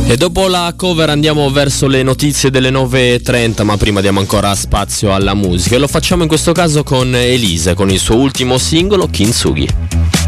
E dopo la cover andiamo verso le notizie delle 9:30, ma prima diamo ancora spazio alla musica e lo facciamo in questo caso con Elise, con il suo ultimo singolo Kintsugi.